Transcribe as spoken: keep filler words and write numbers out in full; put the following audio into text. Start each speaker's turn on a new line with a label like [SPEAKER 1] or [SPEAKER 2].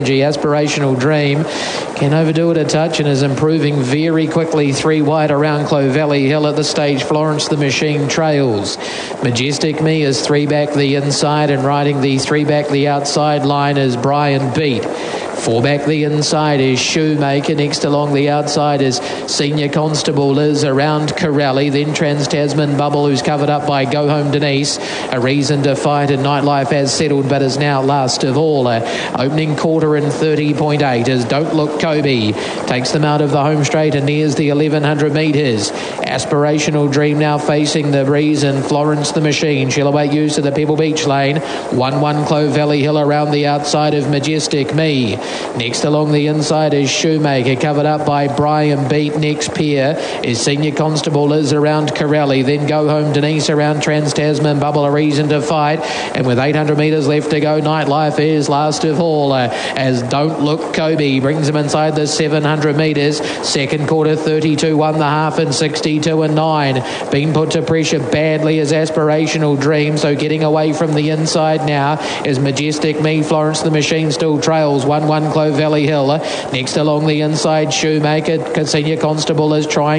[SPEAKER 1] Aspirational Dream can overdo it a touch and is improving very quickly. Three wide around Clovelly Hill at the stage. Florence the Machine trails. Majestic Me is three back the inside, and riding the three back the outside line is Brian Beat. Four back the inside is Shoemaker. Next along the outside is Senior Constable Liz around Corelli. Then Trans-Tasman Bubble, who's covered up by Go Home Denise. A Reason to Fight, and Nightlife has settled but is now last of all. Uh, opening quarter in thirty point eight is Don't Look Kobe. Takes them out of the home straight and nears the eleven hundred metres. Aspirational Dream now facing the breeze, and Florence the Machine. She'll await use to the Pebble Beach lane. one one Clovelly Hill around the outside of Majestic Me. Next along the inside is Shoemaker, covered up by Brian Beat. Next pair is Senior Constable Liz around Corelli. Then Go Home Denise around Trans-Tasman Bubble, A Reason to Fight. And with eight hundred metres left to go, Nightlife is last of all, uh, as Don't Look Kobe brings them inside the seven hundred metres. Second quarter, thirty-two one the half and sixty-two and nine. Been put to pressure badly as Aspirational Dream, so getting away from the inside now is Majestic Me. Florence the Machine still trails. one one Clovelly Hill. Next along the inside, Shoemaker. Senior Constable is trying